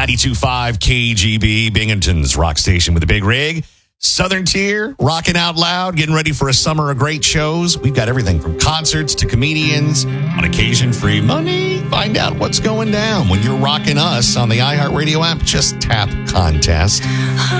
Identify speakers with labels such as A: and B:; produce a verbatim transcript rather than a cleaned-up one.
A: ninety-two point five K G B, Binghamton's rock station with a big rig. Southern Tier, rocking out loud, getting ready for a summer of great shows. We've got everything from concerts to comedians, on occasion free money. Find out what's going down when you're rocking us on the iHeartRadio app. Just tap contest.